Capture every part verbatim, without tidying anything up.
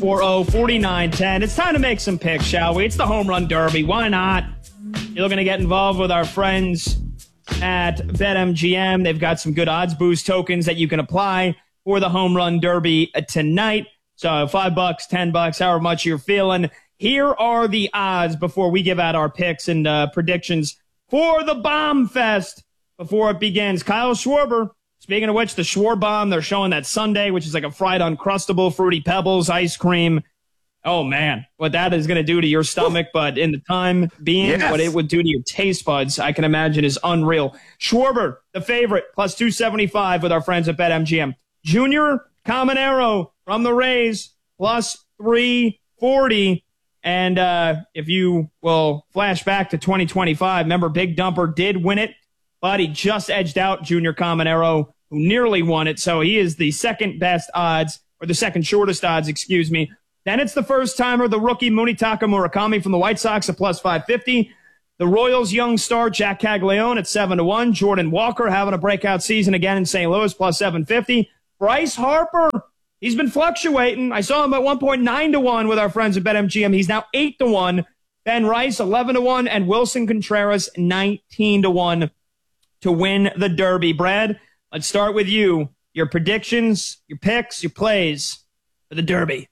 four oh, forty-nine ten. It's time to make some picks, shall we? It's the Home Run Derby. Why not? You're looking to get involved with our friends at BetMGM. They've got some good odds boost tokens that you can apply for the Home Run Derby tonight. So five bucks, ten bucks, however much you're feeling. Here are the odds before we give out our picks and uh, predictions for the Bomb Fest before it begins. Kyle Schwarber, speaking of which, the Schwar Bomb, they're showing that Sunday, which is like a fried Uncrustable, Fruity Pebbles, ice cream. Oh, man, what that is going to do to your stomach, but in the time being, yes. what it would do to your taste buds, I can imagine is unreal. Schwarber, the favorite, plus two seventy-five with our friends at BetMGM. Junior Caminero from the Rays, plus three forty. And uh, if you will flash back to twenty twenty-five, remember Big Dumper did win it, but he just edged out Junior Caminero, who nearly won it. So he is the second best odds, or the second shortest odds, excuse me. Then it's the first timer, the rookie Munetaka Murakami from the White Sox at plus five fifty. The Royals young star Jack Caglione at seven to one. Jordan Walker having a breakout season again in Saint Louis, plus seven fifty. Bryce Harper, he's been fluctuating. I saw him at one point nine to one with our friends at BetMGM. He's now eight to one. Ben Rice, eleven to one. And Wilson Contreras, nineteen to one to win the Derby. Brad, let's start with you. Your predictions, your picks, your plays for the Derby.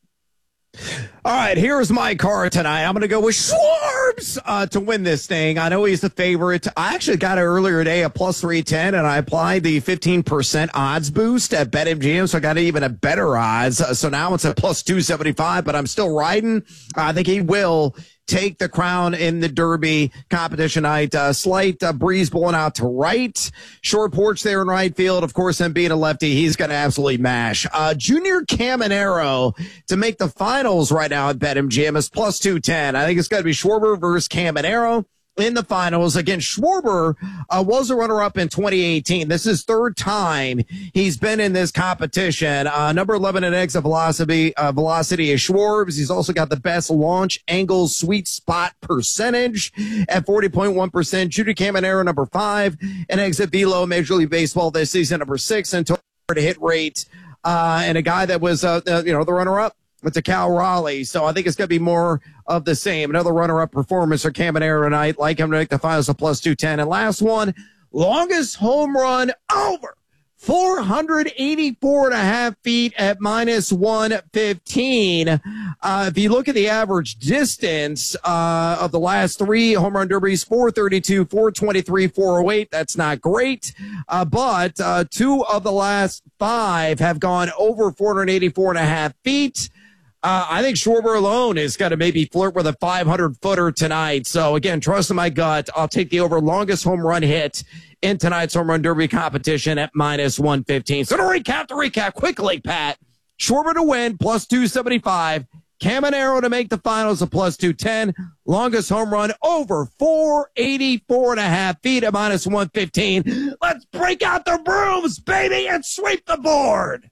All right, here's my card tonight. I'm going to go with Schwartz uh, to win this thing. I know he's the favorite. I actually got it earlier today at plus three ten, and I applied the fifteen percent odds boost at BetMGM, so I got even a better odds. Uh, so now it's at plus two seventy-five, but I'm still riding. I think he will take the crown in the Derby competition night. Uh, slight uh, breeze blowing out to right. Short porch there in right field. Of course, him being a lefty, he's going to absolutely mash. Uh, Junior Caminero to make the finals right now at BetMGM is plus two ten. I think it's going to be Schwarber versus Caminero in the finals. Again, Schwarber uh, was a runner-up in twenty eighteen. This is third time he's been in this competition. Uh, number eleven in exit velocity, uh, velocity is Schwarbs. He's also got the best launch angle sweet spot percentage at forty point one percent. Junior Caminero, number five, in exit velo Major League Baseball this season, number six in total hit rate, uh, and a guy that was, uh, uh, you know, the runner-up. It's a Cal Raleigh, so I think it's going to be more of the same. Another runner-up performance for Caminero tonight. Like him to make the finals of plus two ten. And last one, longest home run over four eighty-four and a half feet at minus one fifteen. Uh, if you look at the average distance uh, of the last three home run derbies, four thirty-two, four twenty-three, four oh eight. That's not great. Uh, but uh, two of the last five have gone over four eighty-four and a half feet. Uh, I think Schwarber alone is going to maybe flirt with a five hundred footer tonight. So, again, trust in my gut. I'll take the over longest home run hit in tonight's home run derby competition at minus one fifteen. So, to recap, to recap quickly, Pat, Schwarber to win, plus two seventy-five. Caminero to make the finals at plus two ten. Longest home run over four eighty-four and a half feet at minus one fifteen. Let's break out the brooms, baby, and sweep the board.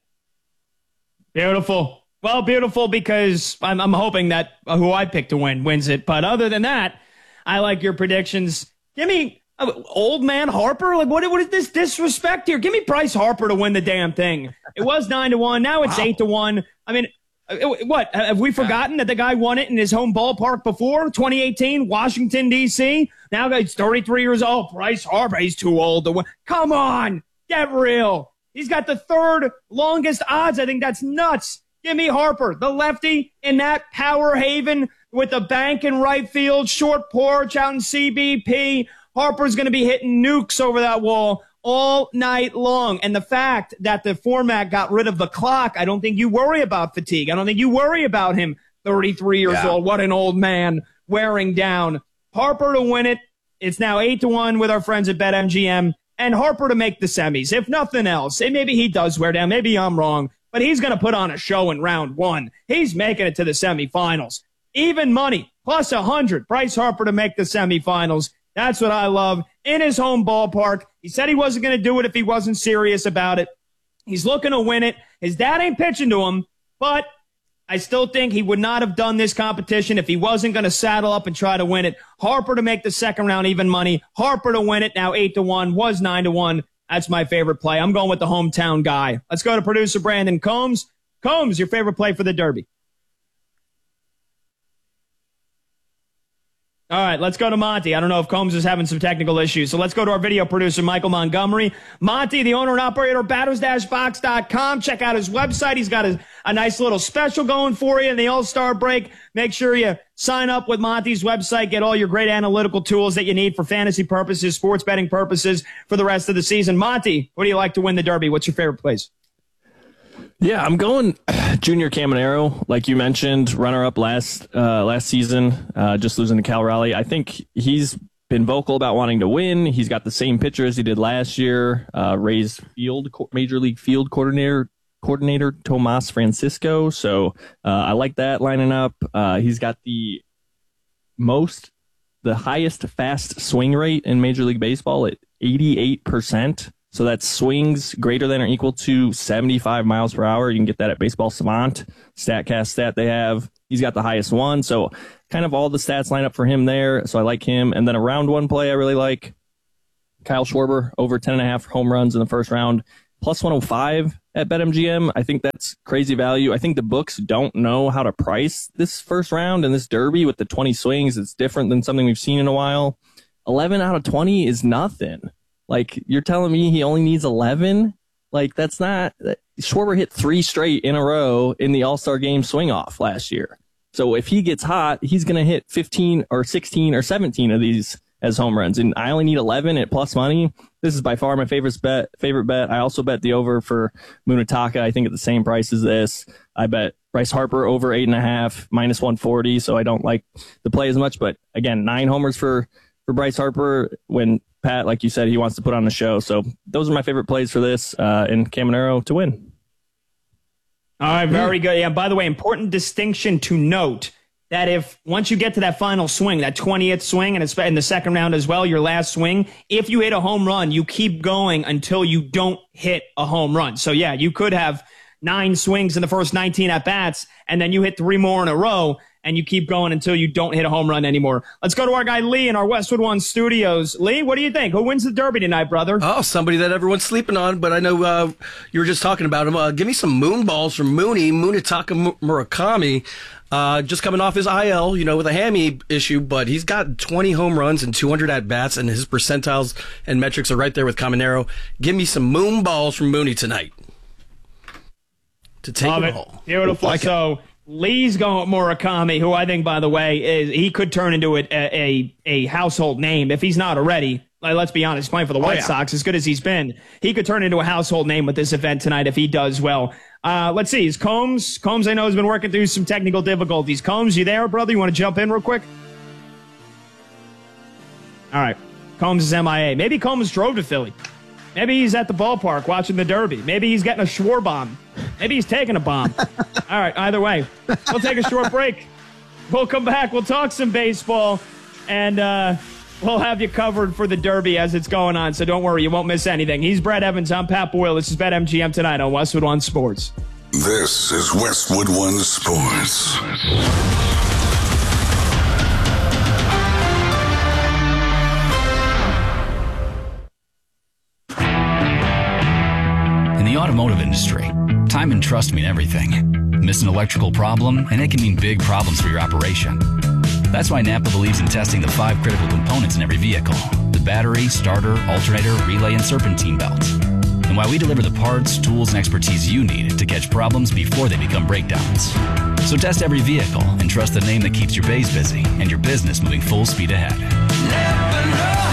Beautiful. Well, beautiful, because I'm, I'm hoping that who I pick to win wins it. But other than that, I like your predictions. Give me uh, old man Harper. Like, what, what is this disrespect here? Give me Bryce Harper to win the damn thing. It was nine to one. Now it's wow. eight to one. I mean, what? Have we forgotten that the guy won it in his home ballpark before? twenty eighteen, Washington, D C Now he's thirty-three years old. Bryce Harper, he's too old to win. Come on. Get real. He's got the third longest odds. I think that's nuts. Give me Harper, the lefty in that power haven with the bank in right field, short porch out in C B P. Harper's going to be hitting nukes over that wall all night long. And the fact that the format got rid of the clock, I don't think you worry about fatigue. I don't think you worry about him, thirty-three years yeah. old. What an old man wearing down. Harper to win it. It's now eight to one with our friends at BetMGM. And Harper to make the semis. If nothing else, and maybe he does wear down. Maybe I'm wrong. But he's going to put on a show in round one. He's making it to the semifinals. Even money, plus one hundred. Bryce Harper to make the semifinals. That's what I love. In his home ballpark. He said he wasn't going to do it if he wasn't serious about it. He's looking to win it. His dad ain't pitching to him, but I still think he would not have done this competition if he wasn't going to saddle up and try to win it. Harper to make the second round even money. Harper to win it, now eight to one, was nine to one. That's my favorite play. I'm going with the hometown guy. Let's go to producer Brandon Combs. Combs, your favorite play for the Derby. All right, let's go to Monty. I don't know if Combs is having some technical issues, so let's go to our video producer, Michael Montgomery. Monty, the owner and operator of batters dash box dot com. Check out his website. He's got a, a nice little special going for you in the All-Star break. Make sure you sign up with Monty's website. Get all your great analytical tools that you need for fantasy purposes, sports betting purposes for the rest of the season. Monty, what do you like to win the Derby? What's your favorite place? Yeah, I'm going Junior Caminero, like you mentioned, runner-up last uh, last season, uh, just losing to Cal Raleigh. I think he's been vocal about wanting to win. He's got the same pitcher as he did last year. Uh, Rays field Major League field coordinator coordinator Tomas Francisco. So uh, I like that lining up. Uh, he's got the most, the highest fast swing rate in Major League Baseball at eighty-eight percent. So that's swings greater than or equal to seventy-five miles per hour. You can get that at Baseball Savant, StatCast stat they have. He's got the highest one. So kind of all the stats line up for him there. So I like him. And then a round one play I really like. Kyle Schwarber, over ten and a half home runs in the first round, plus one oh five at BetMGM. I think that's crazy value. I think the books don't know how to price this first round and this Derby with the twenty swings. It's different than something we've seen in a while. eleven out of twenty is nothing. Like, you're telling me he only needs eleven? Like, that's not... Schwarber hit three straight in a row in the All-Star Game swing-off last year. So if he gets hot, he's going to hit fifteen or sixteen or seventeen of these as home runs. And I only need eleven at plus money. This is by far my favorite bet. Favorite bet. I also bet the over for Munetaka, I think at the same price as this. I bet Bryce Harper over eight and a half, minus one forty. So I don't like the play as much. But again, nine homers for, for Bryce Harper when... Pat, like you said, he wants to put on the show. So those are my favorite plays for this, uh, and Caminero to win. All right, very good. Yeah, by the way, important distinction to note that if once you get to that final swing, that twentieth swing, and it's in the second round as well, your last swing, if you hit a home run, you keep going until you don't hit a home run. So, yeah, you could have nine swings in the first nineteen at-bats, and then you hit three more in a row, and you keep going until you don't hit a home run anymore. Let's go to our guy Lee in our Westwood One studios. Lee, what do you think? Who wins the Derby tonight, brother? Oh, somebody that everyone's sleeping on, but I know uh, you were just talking about him. Uh, give me some moon balls from Mooney, Munetaka Murakami. Uh, just coming off his I L, you know, with a hammy issue, but he's got twenty home runs and two hundred at-bats, and his percentiles and metrics are right there with Caminero. Give me some moon balls from Mooney tonight to take Love it it. all. Beautiful. Like so... Lee's going with Murakami, who I think, by the way, is he could turn into a a, a household name if he's not already. Like, let's be honest, playing for the White oh, yeah. Sox, as good as he's been, he could turn into a household name with this event tonight if he does well. Uh, let's see. Is Combs? Combs, I know, has been working through some technical difficulties. Combs, you there, brother? You want to jump in real quick? All right. Combs is M I A. Maybe Combs drove to Philly. Maybe he's at the ballpark watching the Derby. Maybe he's getting a Schwarber bomb. Maybe he's taking a bomb. All right, either way, we'll take a short break. We'll come back. We'll talk some baseball, and uh, we'll have you covered for the Derby as it's going on, so don't worry. You won't miss anything. He's Brett Evans. I'm Pat Boyle. This is BetMGM tonight on Westwood One Sports. This is Westwood One Sports. In the automotive industry, time and trust mean everything. Miss an electrical problem, and it can mean big problems for your operation. That's why Napa believes in testing the five critical components in every vehicle: the battery, starter, alternator, relay, and serpentine belt. And why we deliver the parts, tools, and expertise you need to catch problems before they become breakdowns. So test every vehicle and trust the name that keeps your bays busy and your business moving full speed ahead. Never know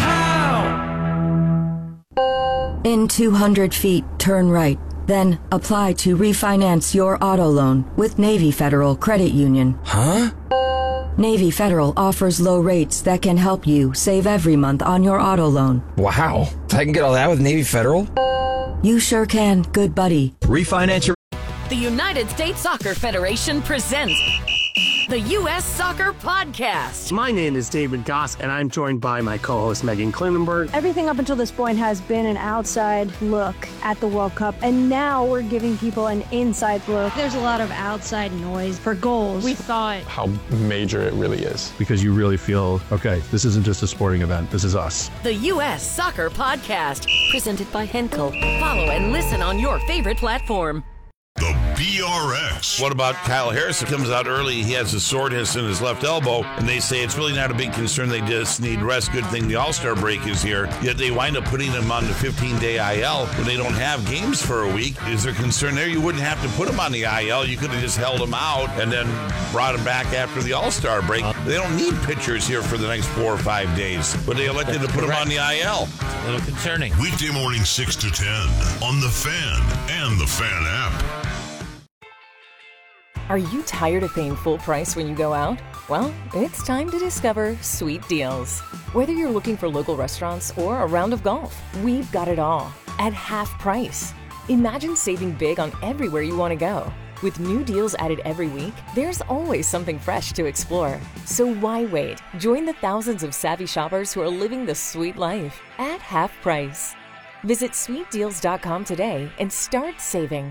how. In two hundred feet, turn right. Then apply to refinance your auto loan with Navy Federal Credit Union. Huh? Navy Federal offers low rates that can help you save every month on your auto loan. Wow. I can get all that with Navy Federal? You sure can, good buddy. Refinance your... The United States Soccer Federation presents the U S Soccer Podcast. My name is David Goss, and I'm joined by my co-host Megan Klinenberg. Everything up until this point has been an outside look at the World Cup, and now we're giving people an inside look. There's a lot of outside noise for goals. We thought how major it really is. Because you really feel, okay, this isn't just a sporting event, this is us. The U S Soccer Podcast, presented by Henkel. Follow and listen on your favorite platform. The B R X. What about Kyle Harris? It comes out early. He has a soreness in his left elbow, and they say it's really not a big concern. They just need rest. Good thing the All-Star break is here. Yet they wind up putting him on the fifteen-day I L when they don't have games for a week. Is there concern there? You wouldn't have to put him on the I L. You could have just held him out and then brought him back after the All-Star break. They don't need pitchers here for the next four or five days, but they elected That's to put correct. him on the I L. A little concerning. Weekday morning six to ten on The Fan and The Fan app. Are you tired of paying full price when you go out? Well, it's time to discover Sweet Deals. Whether you're looking for local restaurants or a round of golf, we've got it all at half price. Imagine saving big on everywhere you want to go. With new deals added every week, there's always something fresh to explore. So why wait? Join the thousands of savvy shoppers who are living the sweet life at half price. Visit sweet deals dot com today and start saving.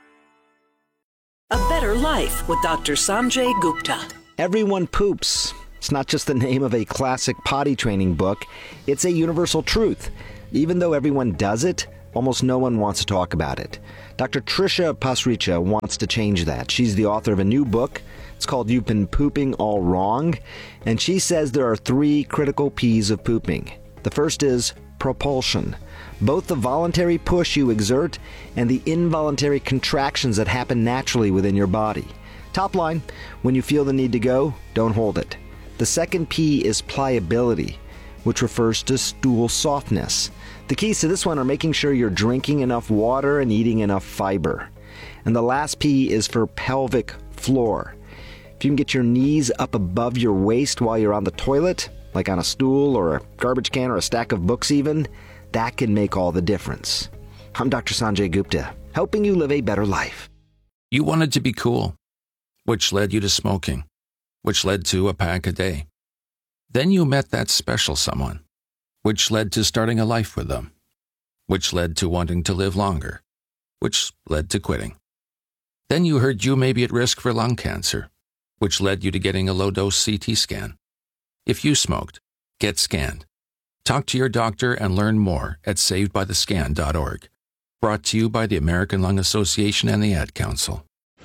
A Better Life with Doctor Sanjay Gupta. Everyone poops. It's not just the name of a classic potty training book. It's a universal truth. Even though everyone does it, almost no one wants to talk about it. Doctor Trisha Pasricha wants to change that. She's the author of a new book. It's called You've Been Pooping All Wrong. And she says there are three critical P's of pooping. The first is propulsion. Both the voluntary push you exert and the involuntary contractions that happen naturally within your body. Top line, when you feel the need to go, don't hold it. The second P is pliability, which refers to stool softness. The keys to this one are making sure you're drinking enough water and eating enough fiber. And the last P is for pelvic floor. If you can get your knees up above your waist while you're on the toilet, like on a stool or a garbage can or a stack of books even, that can make all the difference. I'm Doctor Sanjay Gupta, helping you live a better life. You wanted to be cool, which led you to smoking, which led to a pack a day. Then you met that special someone, which led to starting a life with them, which led to wanting to live longer, which led to quitting. Then you heard you may be at risk for lung cancer, which led you to getting a low-dose C T scan. If you smoked, get scanned. Talk to your doctor and learn more at saved by the scan dot org. Brought to you by the American Lung Association and the Ad Council.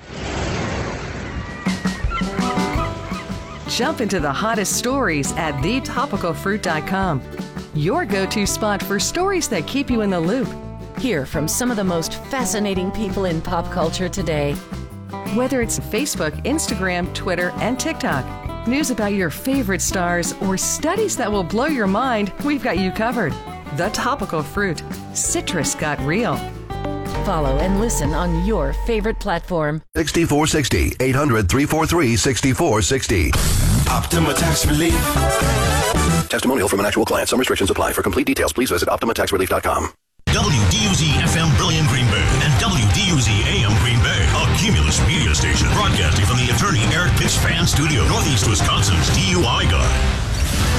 Jump into the hottest stories at the topical fruit dot com. Your go-to spot for stories that keep you in the loop. Hear from some of the most fascinating people in pop culture today. Whether it's Facebook, Instagram, Twitter, and TikTok, news about your favorite stars, or studies that will blow your mind, we've got you covered. The Topical Fruit. Citrus got real. Follow and listen on your favorite platform. sixty-four sixty, eight hundred, three four three, six four six zero. Optima Tax Relief. Testimonial from an actual client. Some restrictions apply. For complete details, please visit optima tax relief dot com. W D U Z F M Brilliant Green Bay and W D U Z A M Green Bay, a Cumulus media station broadcasting from the attorney Eric Pitts Fan Studio, Northeast Wisconsin's D U I Guy.